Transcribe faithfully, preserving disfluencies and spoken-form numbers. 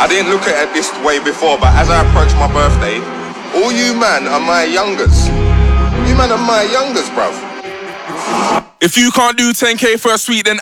I didn't look at it this way before, but as I approach my birthday, all you man are my youngers. You man are my youngers, bruv. If you can't do ten K for a sweet, then